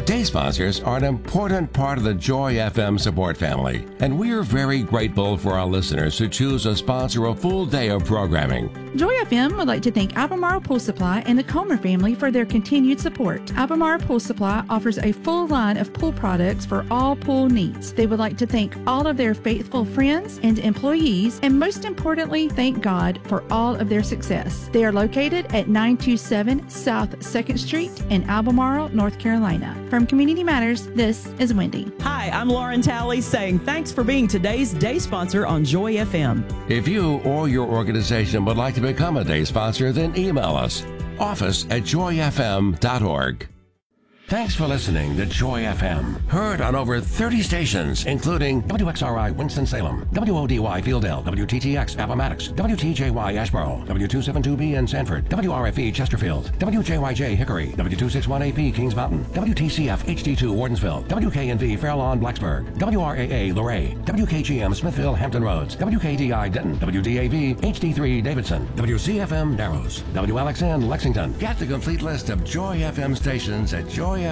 Day sponsors are an important part of the Joy FM support family, and we are very grateful for our listeners who choose to sponsor a full day of programming. Joy FM would like to thank Albemarle Pool Supply and the Comer family for their continued support. Albemarle Pool Supply offers a full line of pool products for all pool needs. They would like to thank all of their faithful friends and employees, and most importantly, thank God for all of their success. They are located at 927 South 2nd Street in Albemarle, North Carolina. From Community Matters, this is Wendy. Hi, I'm Lauren Talley saying thanks for being today's day sponsor on Joy FM. If you or your organization would like to become a day sponsor, then email us, office@joyfm.org. Thanks for listening to Joy FM. Heard on over 30 stations, including WXRI Winston-Salem, WODY Fieldale, WTTX Appomattox, WTJY Asheboro, W272B in Sanford, WRFE Chesterfield, WJYJ Hickory, W261AP Kings Mountain, WTCF HD2 Wardensville, WKNV Fair Lawn Blacksburg, WRAA Luray, WKGM Smithville Hampton Roads, WKDI Denton, WDAV HD3 Davidson, WCFM Narrows, WLXN Lexington. Get the complete list of Joy FM stations at joyfm.org.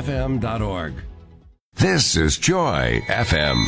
This is Joy FM.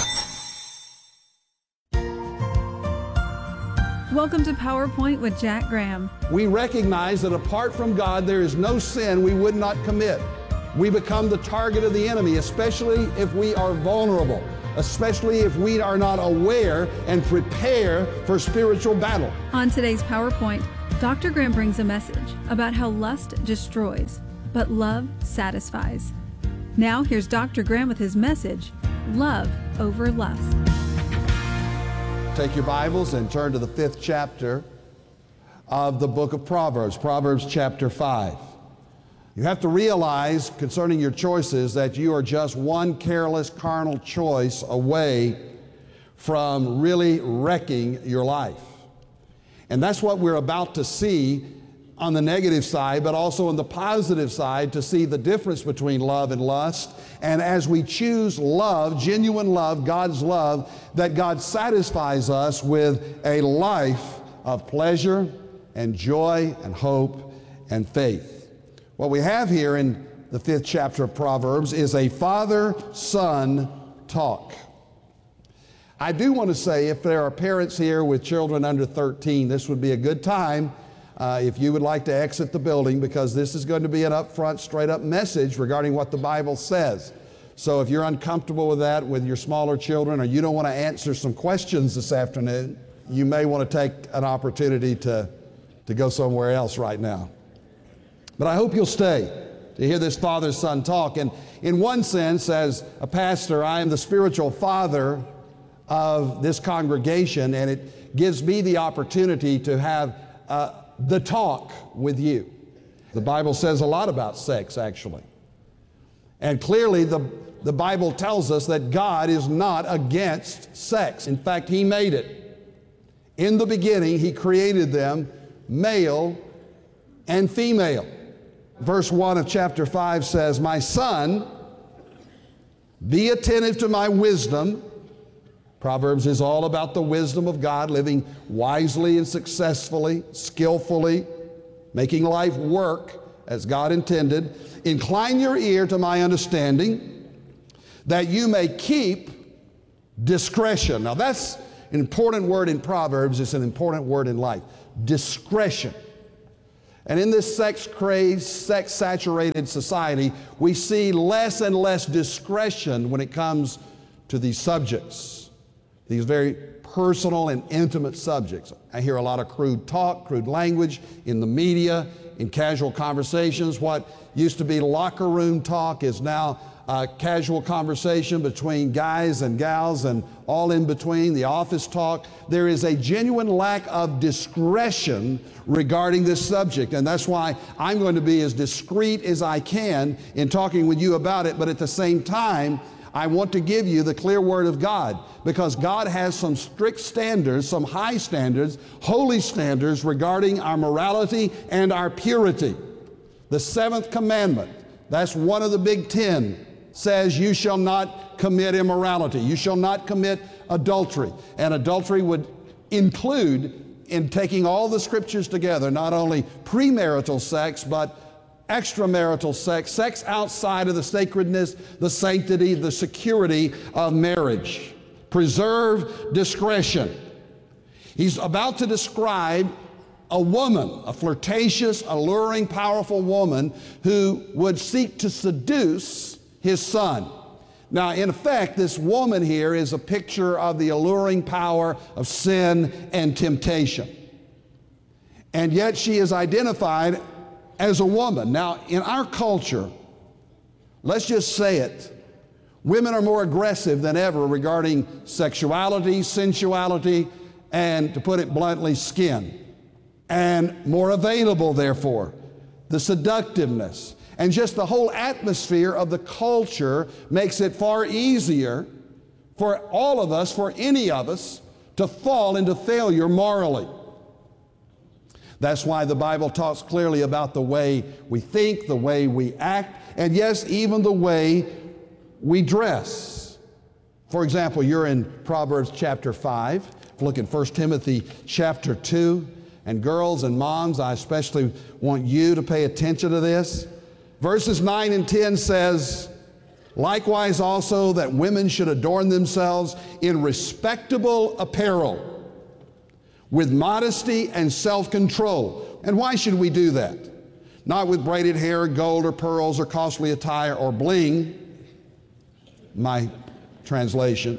Welcome to PowerPoint with Jack Graham. We recognize that apart from God, there is no sin we would not commit. We become the target of the enemy, especially if we are vulnerable, especially if we are not aware and prepare for spiritual battle. On today's PowerPoint, Dr. Graham brings a message about how lust destroys, but love satisfies. Now here's Dr. Graham with his message, Love Over Lust. Take your Bibles and turn to the 5th chapter of the book of Proverbs, Proverbs chapter 5. You have to realize concerning your choices that you are just one careless carnal choice away from really wrecking your life. And that's what we're about to see on the negative side, but also on the positive side, to see the difference between love and lust. And as we choose love, genuine love, God's love, that God satisfies us with a life of pleasure and joy and hope and faith. What we have here in the 5th chapter of Proverbs is a father-son talk. I do want to say, if there are parents here with children under 13, this would be a good time if you would like to exit the building, because this is going to be an upfront, straight-up message regarding what the Bible says. So if you're uncomfortable with that with your smaller children, or you don't want to answer some questions this afternoon, you may want to take an opportunity to go somewhere else right now. But I hope you'll stay to hear this father-son talk. And in one sense, as a pastor, I am the spiritual father of this congregation, and it gives me the opportunity to have the talk with you. The Bible says a lot about sex, actually. And clearly the Bible tells us that God is not against sex. In fact, He made it. In the beginning, He created them male and female. Verse 1 of chapter 5 says, "My son, be attentive to my wisdom." Proverbs is all about the wisdom of God, living wisely and successfully, skillfully, making life work as God intended. "Incline your ear to my understanding, that you may keep discretion." Now that's an important word in Proverbs. It's an important word in life. Discretion. And in this sex-crazed, sex-saturated society, we see less and less discretion when it comes to these subjects. These very personal and intimate subjects. I hear a lot of crude talk, crude language in the media, in casual conversations. What used to be locker room talk is now casual conversation between guys and gals and all in between, the office talk. There is a genuine lack of discretion regarding this subject, and that's why I'm going to be as discreet as I can in talking with you about it, but at the same time, I want to give you the clear Word of God, because God has some strict standards, some high standards, holy standards regarding our morality and our purity. The 7th commandment, that's one of the big 10, says you shall not commit immorality. You shall not commit adultery. And adultery would include, in taking all the scriptures together, not only premarital sex, but extramarital sex, sex outside of the sacredness, the sanctity, the security of marriage. Preserve discretion. He's about to describe a woman, a flirtatious, alluring, powerful woman who would seek to seduce his son. Now, in effect, this woman here is a picture of the alluring power of sin and temptation. And yet she is identified as a woman. Now, in our culture, let's just say it, women are more aggressive than ever regarding sexuality, sensuality, and, to put it bluntly, skin. And more available, therefore, the seductiveness. And just the whole atmosphere of the culture makes it far easier for all of us, for any of us, to fall into failure morally. That's why the Bible talks clearly about the way we think, the way we act, and yes, even the way we dress. For example, you're in Proverbs chapter 5. Look at 1 Timothy chapter 2. And girls and moms, I especially want you to pay attention to this. Verses 9 and 10 says, likewise also that women should adorn themselves in respectable apparel, with modesty and self-control. And why should we do that? Not with braided hair, gold or pearls or costly attire or bling, my translation,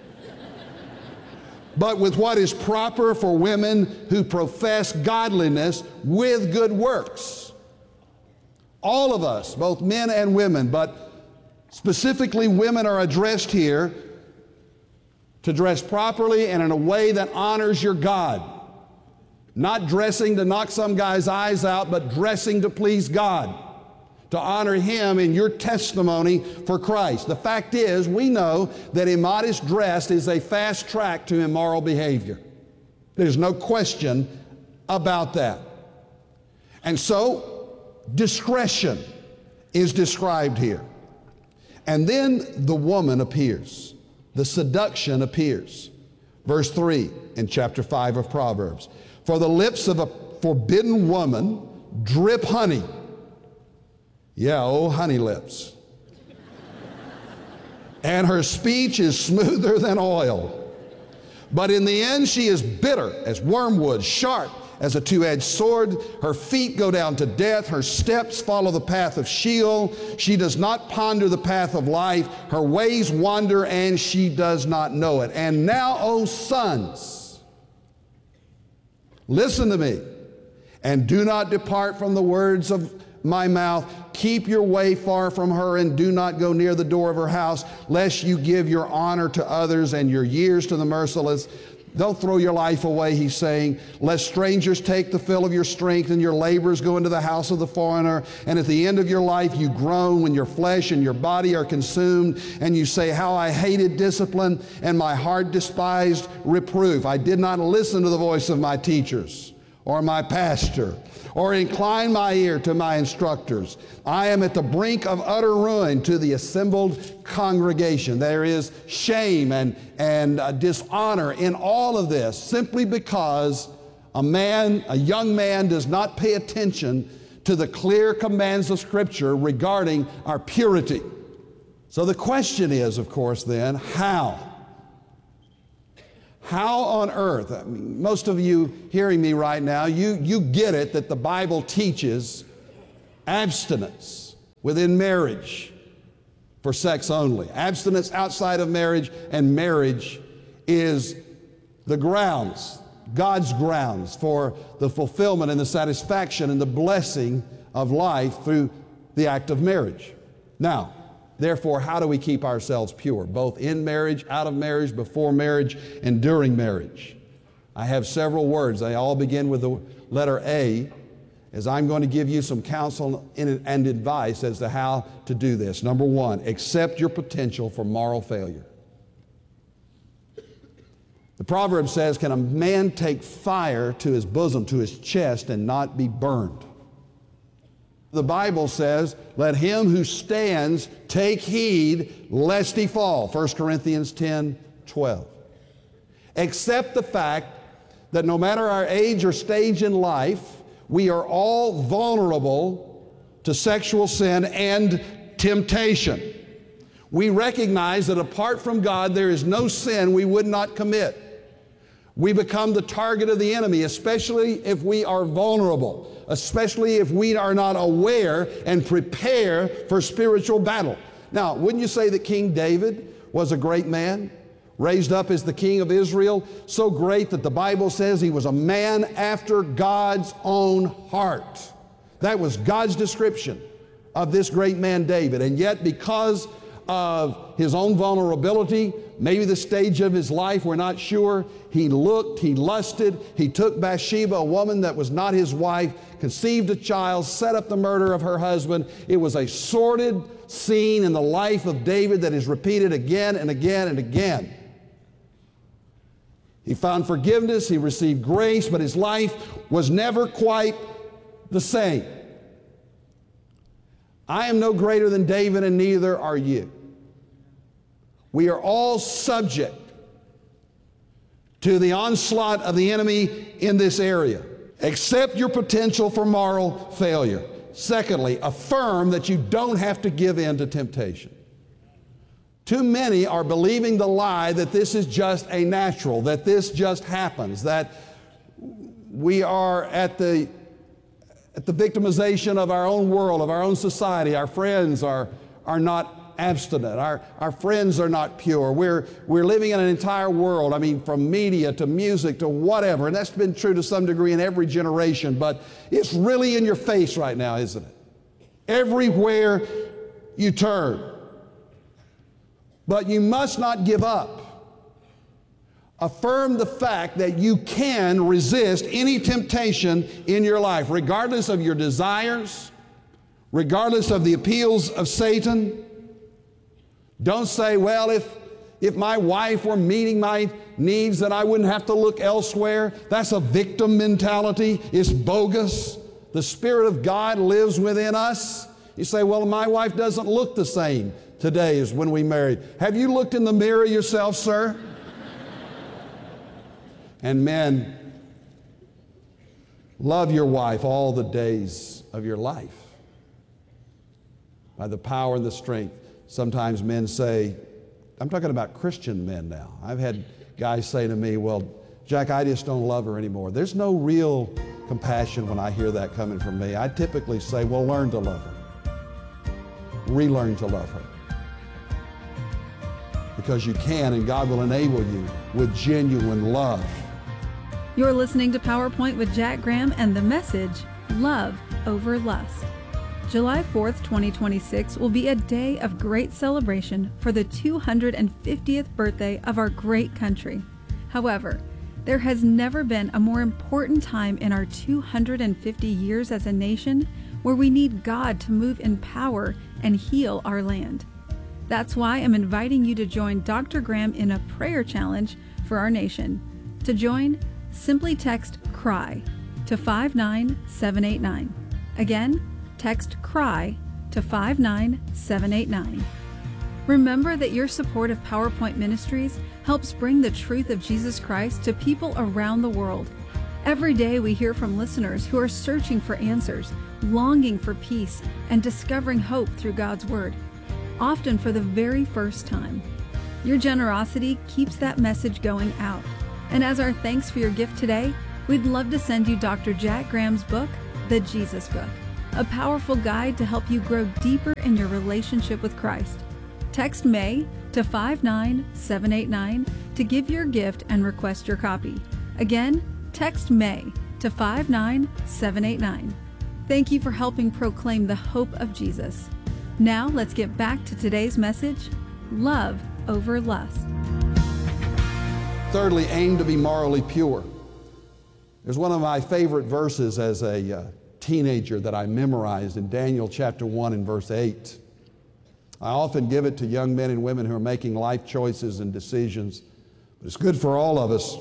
but with what is proper for women who profess godliness with good works. All of us, both men and women, but specifically women are addressed here to dress properly and in a way that honors your God. Not dressing to knock some guy's eyes out, but dressing to please God, to honor Him in your testimony for Christ. The fact is, we know that immodest dress is a fast track to immoral behavior. There's no question about that. And so, discretion is described here. And then the woman appears. The seduction appears. Verse 3 in chapter 5 of Proverbs. For the lips of a forbidden woman drip honey. Yeah, oh, honey lips. And her speech is smoother than oil. But in the end she is bitter as wormwood, sharp as a two-edged sword. Her feet go down to death. Her steps follow the path of Sheol. She does not ponder the path of life. Her ways wander, and she does not know it. And now, O sons, listen to me, and do not depart from the words of my mouth. Keep your way far from her, and do not go near the door of her house, lest you give your honor to others and your years to the merciless. Don't throw your life away, he's saying, lest strangers take the fill of your strength and your labors go into the house of the foreigner. And at the end of your life you groan when your flesh and your body are consumed, and you say, how I hated discipline and my heart despised reproof. I did not listen to the voice of my teachers or my pastor, or incline my ear to my instructors. I am at the brink of utter ruin to the assembled congregation. There is shame and dishonor in all of this, simply because a young man does not pay attention to the clear commands of Scripture regarding our purity. So the question is, of course, then, how? How on earth? I mean, most of you hearing me right now, you get it that the Bible teaches abstinence within marriage for sex only. Abstinence outside of marriage, and marriage is the grounds, God's grounds for the fulfillment and the satisfaction and the blessing of life through the act of marriage. Now, therefore, how do we keep ourselves pure, both in marriage, out of marriage, before marriage, and during marriage? I have several words. They all begin with the letter A, as I'm going to give you some counsel and advice as to how to do this. Number one, accept your potential for moral failure. The proverb says, can a man take fire to his bosom, to his chest, and not be burned? The Bible says, let him who stands take heed lest he fall. 1 Corinthians 10:12. Accept the fact that no matter our age or stage in life, we are all vulnerable to sexual sin and temptation. We recognize that apart from God, there is no sin we would not commit. We become the target of the enemy, especially if we are vulnerable, especially if we are not aware and prepare for spiritual battle. Now, wouldn't you say that King David was a great man, raised up as the king of Israel, so great that the Bible says he was a man after God's own heart? That was God's description of this great man David. And yet, because of his own vulnerability, maybe the stage of his life, we're not sure, he looked, he lusted, he took Bathsheba, a woman that was not his wife, conceived a child, set up the murder of her husband. It was a sordid scene in the life of David that is repeated again and again and again. He found forgiveness, he received grace, but his life was never quite the same. I am no greater than David, and neither are you. We are all subject to the onslaught of the enemy in this area. Accept your potential for moral failure. Secondly, affirm that you don't have to give in to temptation. Too many are believing the lie that this is just a natural, that this just happens, that we are at the victimization of our own world, of our own society. Our friends are not abstinent. Our friends are not pure. We're living in an entire world, from media to music to whatever, and that's been true to some degree in every generation, but it's really in your face right now, isn't it? Everywhere you turn. But you must not give up. Affirm the fact that you can resist any temptation in your life, regardless of your desires, regardless of the appeals of Satan. Don't say, well, if my wife were meeting my needs, then I wouldn't have to look elsewhere. That's a victim mentality. It's bogus. The Spirit of God lives within us. You say, well, my wife doesn't look the same today as when we married. Have you looked in the mirror yourself, sir? And men, love your wife all the days of your life by the power and the strength. Sometimes men say, I'm talking about Christian men now. I've had guys say to me, well, Jack, I just don't love her anymore. There's no real compassion when I hear that coming from me. I typically say, well, learn to love her. Relearn to love her. Because you can, and God will enable you with genuine love. You're listening to PowerPoint with Jack Graham and the message, Love Over Lust. July 4th, 2026 will be a day of great celebration for the 250th birthday of our great country. However, there has never been a more important time in our 250 years as a nation where we need God to move in power and heal our land. That's why I'm inviting you to join Dr. Graham in a prayer challenge for our nation. To join, simply text CRY to 59789. Again, text CRY to 59789. Remember that your support of PowerPoint Ministries helps bring the truth of Jesus Christ to people around the world. Every day we hear from listeners who are searching for answers, longing for peace, and discovering hope through God's Word, often for the very first time. Your generosity keeps that message going out. And as our thanks for your gift today, we'd love to send you Dr. Jack Graham's book, The Jesus Book, a powerful guide to help you grow deeper in your relationship with Christ. Text May to 59789 to give your gift and request your copy. Again, text May to 59789. Thank you for helping proclaim the hope of Jesus. Now let's get back to today's message, Love Over Lust. Thirdly, aim to be morally pure. There's one of my favorite verses as a teenager that I memorized in Daniel chapter 1 and verse 8. I often give it to young men and women who are making life choices and decisions, but it's good for all of us.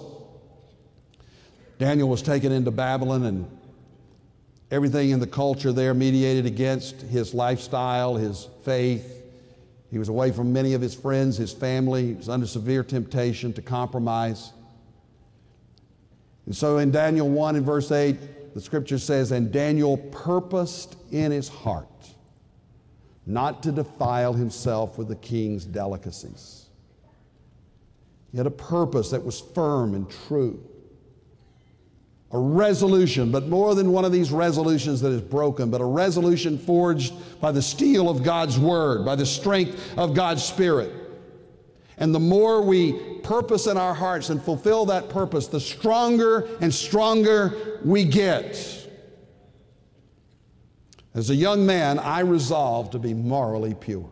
Daniel was taken into Babylon, and everything in the culture there mediated against his lifestyle, his faith. He was away from many of his friends, his family. He was under severe temptation to compromise. And so in Daniel 1 and verse 8, the scripture says, and Daniel purposed in his heart not to defile himself with the king's delicacies. He had a purpose that was firm and true. A resolution, but more than one of these resolutions that is broken, but a resolution forged by the steel of God's Word, by the strength of God's Spirit. And the more we purpose in our hearts and fulfill that purpose, the stronger and stronger we get. As a young man, I resolved to be morally pure.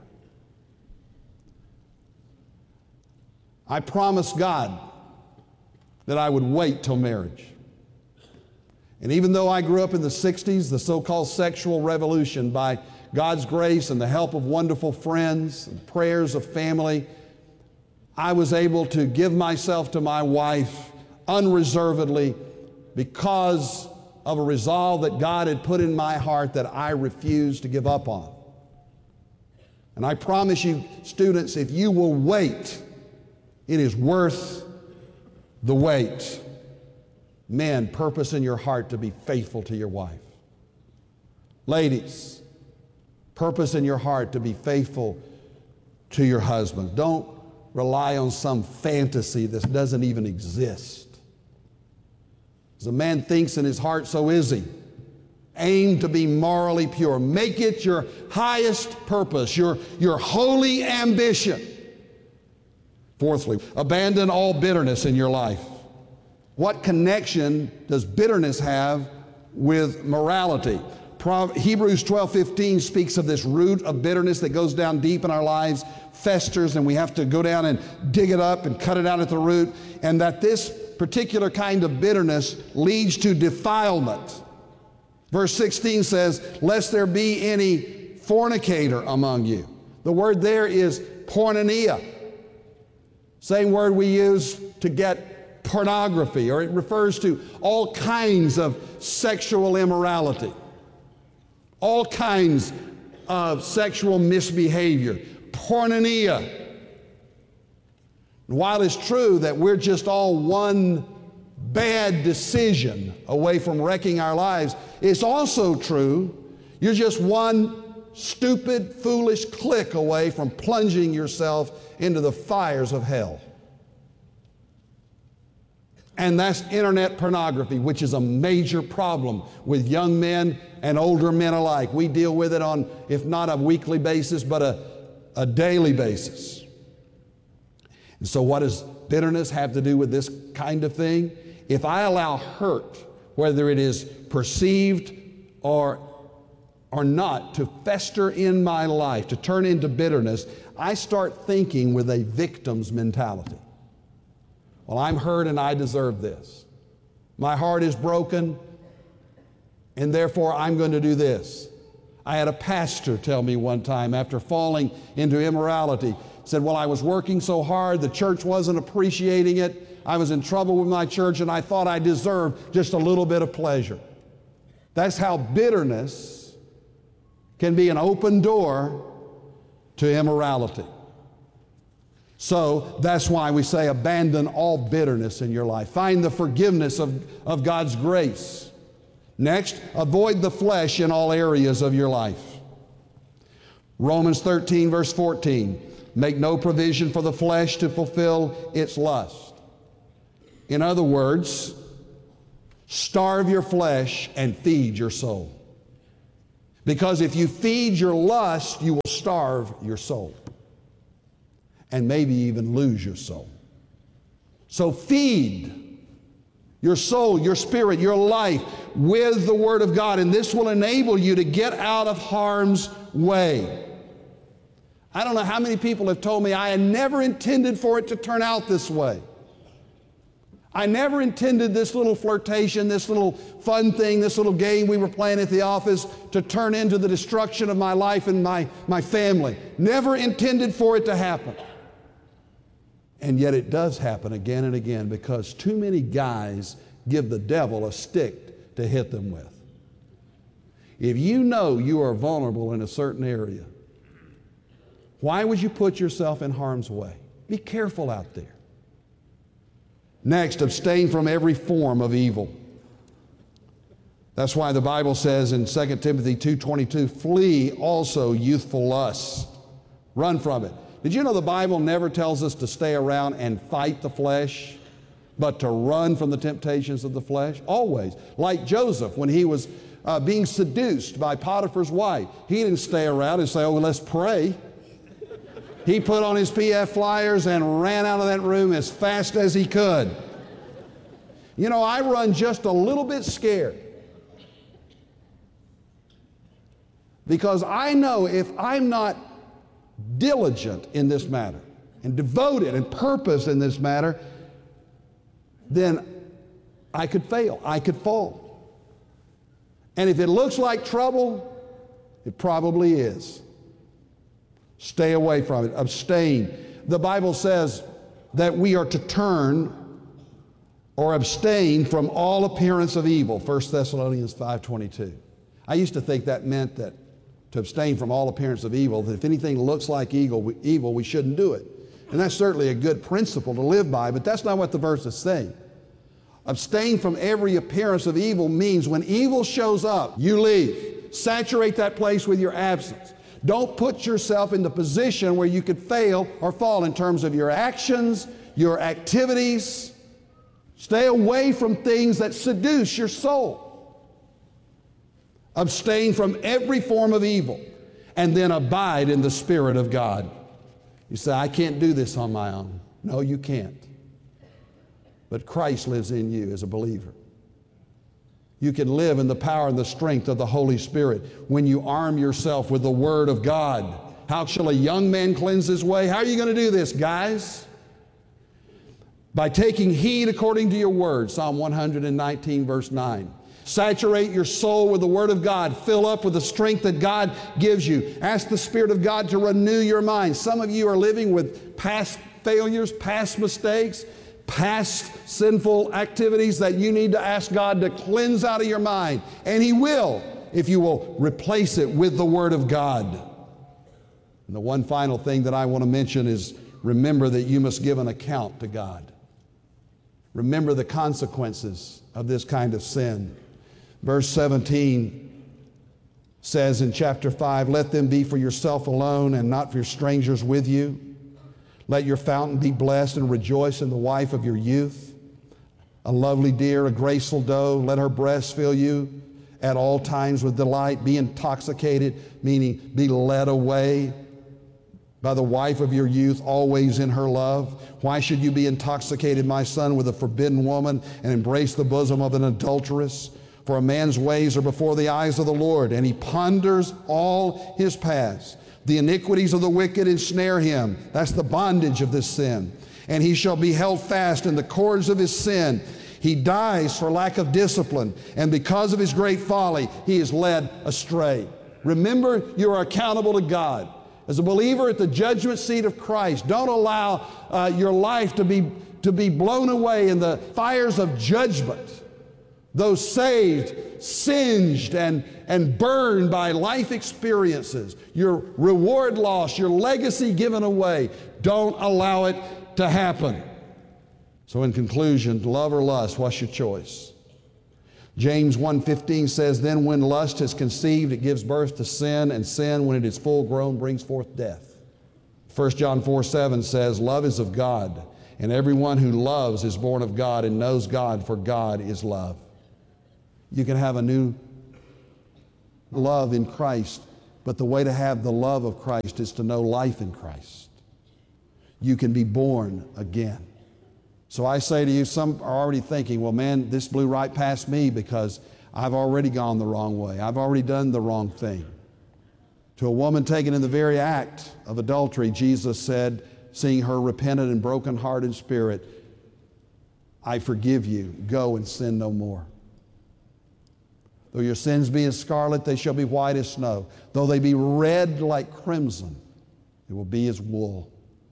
I promised God that I would wait till marriage. And even though I grew up in the 60s, the so-called sexual revolution, by God's grace and the help of wonderful friends and prayers of family, I was able to give myself to my wife unreservedly because of a resolve that God had put in my heart that I refused to give up on. And I promise you, students, if you will wait, it is worth the wait. Men, purpose in your heart to be faithful to your wife. Ladies, purpose in your heart to be faithful to your husband. Don't rely on some fantasy that doesn't even exist. As a man thinks in his heart, so is he. Aim to be morally pure. Make it your highest purpose, your holy ambition. Fourthly, abandon all bitterness in your life. What connection does bitterness have with morality? Hebrews 12:15 speaks of this root of bitterness that goes down deep in our lives, festers, and we have to go down and dig it up and cut it out at the root, and that this particular kind of bitterness leads to defilement. Verse 16 says, lest there be any fornicator among you. The word there is porneia. Same word we use to get pornography, or it refers to all kinds of sexual immorality, all kinds of sexual misbehavior. Porneia. While it's true that we're just all one bad decision away from wrecking our lives, it's also true you're just one stupid, foolish click away from plunging yourself into the fires of hell. And that's internet pornography, which is a major problem with young men and older men alike. We deal with it on, if not a weekly basis, but a daily basis. And so what does bitterness have to do with this kind of thing? If I allow hurt, whether it is perceived or not, to fester in my life, to turn into bitterness, I start thinking with a victim's mentality. Well, I'm hurt and I deserve this. My heart is broken and therefore I'm going to do this. I had a pastor tell me one time after falling into immorality, said, well, I was working so hard, the church wasn't appreciating it, I was in trouble with my church, and I thought I deserved just a little bit of pleasure. That's how bitterness can be an open door to immorality. So that's why we say abandon all bitterness in your life. Find the forgiveness of God's grace. Next, avoid the flesh in all areas of your life. Romans 13, verse 14. Make no provision for the flesh to fulfill its lust. In other words, starve your flesh and feed your soul. Because if you feed your lust, you will starve your soul. And maybe even lose your soul. So feed your soul, your spirit, your life with the Word of God, and this will enable you to get out of harm's way. I don't know how many people have told me I had never intended for it to turn out this way. I never intended this little flirtation, this little fun thing, this little game we were playing at the office to turn into the destruction of my life and my family. Never intended for it to happen. And yet it does happen again and again because too many guys give the devil a stick to hit them with. If you know you are vulnerable in a certain area, why would you put yourself in harm's way? Be careful out there. Next, abstain from every form of evil. That's why the Bible says in 2 Timothy 2:22, flee also youthful lusts. Run from it. Did you know the Bible never tells us to stay around and fight the flesh, but to run from the temptations of the flesh? Always. Like Joseph, when he was being seduced by Potiphar's wife, he didn't stay around and say, oh, well, let's pray. He put on his PF flyers and ran out of that room as fast as he could. You know, I run just a little bit scared, because I know if I'm not diligent in this matter and devoted and purpose in this matter, then I could fail. I could fall. And if it looks like trouble, it probably is. Stay away from it. Abstain. The Bible says that we are to turn or abstain from all appearance of evil. 1 Thessalonians 5:22. I used to think that meant that to abstain from all appearance of evil, that if anything looks like evil, we shouldn't do it. And that's certainly a good principle to live by, but that's not what the verse is saying. Abstain from every appearance of evil means when evil shows up, you leave. Saturate that place with your absence. Don't put yourself in the position where you could fail or fall in terms of your actions, your activities. Stay away from things that seduce your soul. Abstain from every form of evil, and then abide in the Spirit of God. You say, I can't do this on my own. No, you can't. But Christ lives in you as a believer. You can live in the power and the strength of the Holy Spirit when you arm yourself with the Word of God. How shall a young man cleanse his way? How are you going to do this, guys? By taking heed according to your Word. Psalm 119, verse 9. Saturate your soul with the Word of God. Fill up with the strength that God gives you. Ask the Spirit of God to renew your mind. Some of you are living with past failures, past mistakes, past sinful activities that you need to ask God to cleanse out of your mind. And He will, if you will replace it with the Word of God. And the one final thing that I want to mention is remember that you must give an account to God. Remember the consequences of this kind of sin. Verse 17 says in chapter 5, let them be for yourself alone and not for your strangers with you. Let your fountain be blessed and rejoice in the wife of your youth. A lovely deer, a graceful doe, let her breast fill you at all times with delight. Be intoxicated, meaning be led away by the wife of your youth, always in her love. Why should you be intoxicated, my son, with a forbidden woman and embrace the bosom of an adulteress? For a man's ways are before the eyes of the Lord, and He ponders all his paths. The iniquities of the wicked ensnare him. That's the bondage of this sin. And he shall be held fast in the cords of his sin. He dies for lack of discipline, and because of his great folly, he is led astray. Remember, you are accountable to God. As a believer at the judgment seat of Christ, don't allow your life to be blown away in the fires of judgment. Those saved, singed, and burned by life experiences, your reward lost, your legacy given away. Don't allow it to happen. So in conclusion, love or lust, what's your choice? James 1:15 says, then when lust has conceived, it gives birth to sin, and sin, when it is full grown, brings forth death. 1 John 4:7 says, love is of God, and everyone who loves is born of God and knows God, for God is love. You can have a new love in Christ, but the way to have the love of Christ is to know life in Christ. You can be born again. So I say to you, some are already thinking, well, man, this blew right past me because I've already gone the wrong way. I've already done the wrong thing. To a woman taken in the very act of adultery, Jesus said, seeing her repentant and broken heart and spirit, I forgive you. Go and sin no more. Though your sins be as scarlet, they shall be white as snow. Though they be red like crimson, it will be as wool.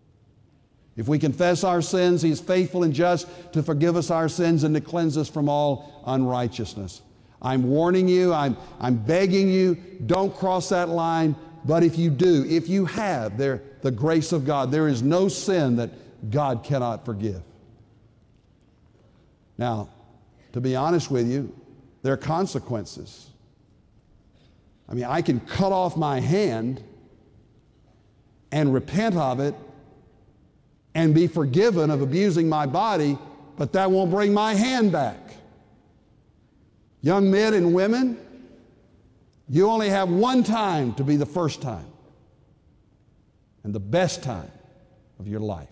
If we confess our sins, He is faithful and just to forgive us our sins and to cleanse us from all unrighteousness. I'm warning you, I'm begging you, don't cross that line. But if you do, if you have the grace of God, there is no sin that God cannot forgive. Now, to be honest with you, there are consequences. I mean, I can cut off my hand and repent of it and be forgiven of abusing my body, but that won't bring my hand back. Young men and women, you only have one time to be the first time and the best time of your life.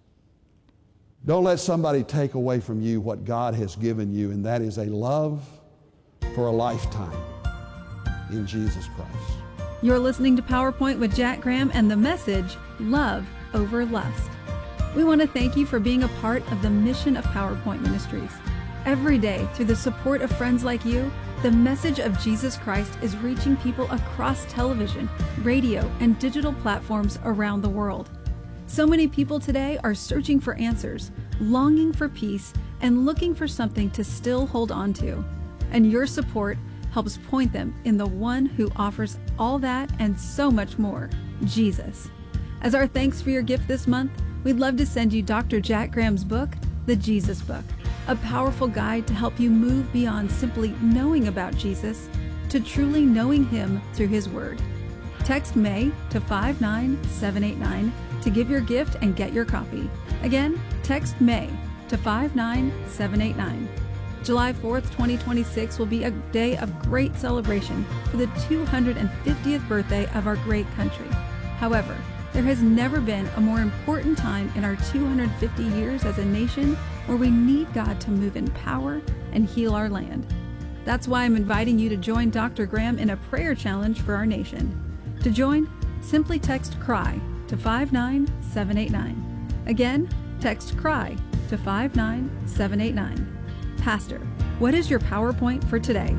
Don't let somebody take away from you what God has given you, and that is a love for a lifetime in Jesus Christ. You're listening to PowerPoint with Jack Graham and the message, Love Over Lust. We want to thank you for being a part of the mission of PowerPoint Ministries. Every day, through the support of friends like you, the message of Jesus Christ is reaching people across television, radio, and digital platforms around the world. So many people today are searching for answers, longing for peace, and looking for something to still hold on to. And your support helps point them in the one who offers all that and so much more, Jesus. As our thanks for your gift this month, we'd love to send you Dr. Jack Graham's book, The Jesus Book, a powerful guide to help you move beyond simply knowing about Jesus to truly knowing Him through His Word. Text May to 59789 to give your gift and get your copy. Again, text May to 59789. July 4th, 2026 will be a day of great celebration for the 250th birthday of our great country. However, there has never been a more important time in our 250 years as a nation where we need God to move in power and heal our land. That's why I'm inviting you to join Dr. Graham in a prayer challenge for our nation. To join, simply text CRY to 59789. Again, text CRY to 59789. Pastor, what is your PowerPoint for today?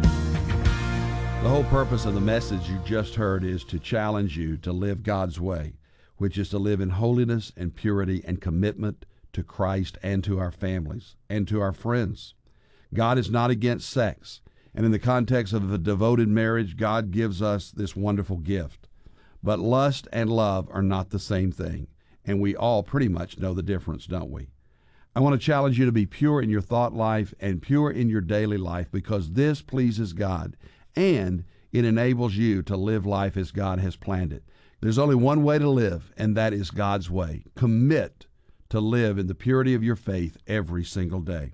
The whole purpose of the message you just heard is to challenge you to live God's way, which is to live in holiness and purity and commitment to Christ and to our families and to our friends. God is not against sex, and in the context of a devoted marriage, God gives us this wonderful gift. But lust and love are not the same thing, and we all pretty much know the difference, don't we? I want to challenge you to be pure in your thought life and pure in your daily life, because this pleases God, and it enables you to live life as God has planned it. There's only one way to live, and that is God's way. Commit to live in the purity of your faith every single day.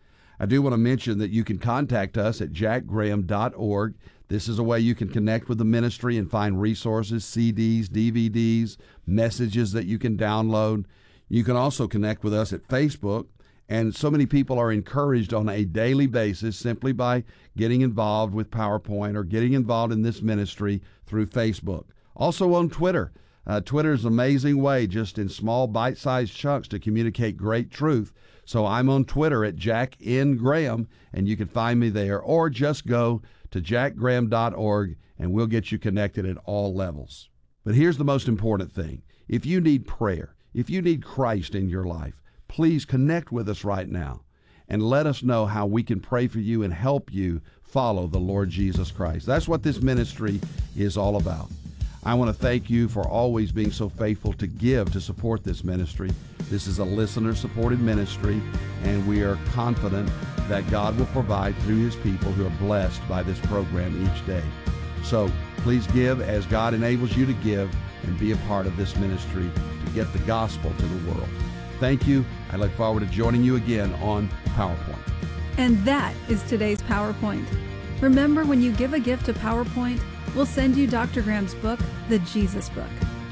I do want to mention that you can contact us at jackgraham.org. This is a way you can connect with the ministry and find resources, CDs, DVDs, messages that you can download. You can also connect with us at Facebook, and so many people are encouraged on a daily basis simply by getting involved with PowerPoint or getting involved in this ministry through Facebook. Also on Twitter. Twitter is an amazing way, just in small bite-sized chunks, to communicate great truth. So I'm on Twitter at Jack N. Graham, and you can find me there, or just go to jackgraham.org, and we'll get you connected at all levels. But here's the most important thing. If you need prayer, if you need Christ in your life, please connect with us right now and let us know how we can pray for you and help you follow the Lord Jesus Christ. That's what this ministry is all about. I want to thank you for always being so faithful to give to support this ministry. This is a listener-supported ministry, and we are confident that God will provide through His people who are blessed by this program each day. So please give as God enables you to give, and be a part of this ministry to get the gospel to the world. Thank you. I look forward to joining you again on PowerPoint. And that is today's PowerPoint. Remember, when you give a gift to PowerPoint, we'll send you Dr. Graham's book, The Jesus Book.